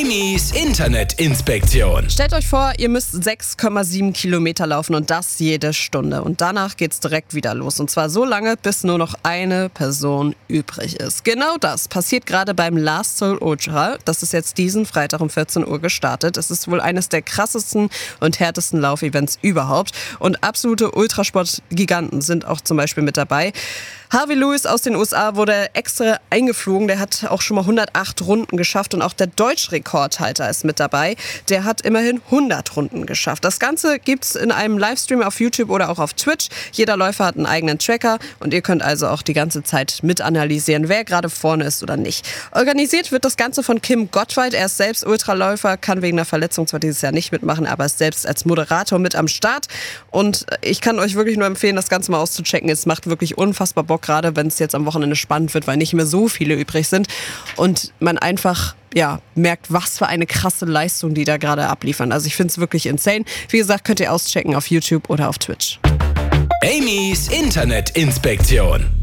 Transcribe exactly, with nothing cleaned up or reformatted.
Amy's Internetinspektion. Stellt euch vor, ihr müsst sechs Komma sieben Kilometer laufen und das jede Stunde. Und danach geht's direkt wieder los. Und zwar so lange, bis nur noch eine Person übrig ist. Genau das passiert gerade beim Last Seoul Ultra. Das ist jetzt diesen Freitag um vierzehn Uhr gestartet. Es ist wohl eines der krassesten und härtesten Laufevents überhaupt. Und absolute Ultrasport-Giganten sind auch zum Beispiel mit dabei. Harvey Lewis aus den U S A wurde extra eingeflogen. Der hat auch schon mal hundertacht Runden geschafft und auch der Deutschrekordhalter ist mit dabei. Der hat immerhin hundert Runden geschafft. Das Ganze gibt's in einem Livestream auf YouTube oder auch auf Twitch. Jeder Läufer hat einen eigenen Tracker und ihr könnt also auch die ganze Zeit mit analysieren, wer gerade vorne ist oder nicht. Organisiert wird das Ganze von Kim Gottwald. Er ist selbst Ultraläufer, kann wegen einer Verletzung zwar dieses Jahr nicht mitmachen, aber ist selbst als Moderator mit am Start. Und ich kann euch wirklich nur empfehlen, das Ganze mal auszuchecken. Es macht wirklich unfassbar Bock, gerade wenn es jetzt am Wochenende spannend wird, weil nicht mehr so viele übrig sind und man einfach ja, merkt, was für eine krasse Leistung die da gerade abliefern. Also ich finde es wirklich insane. Wie gesagt, könnt ihr auschecken auf YouTube oder auf Twitch. Amy's Internetinspektion.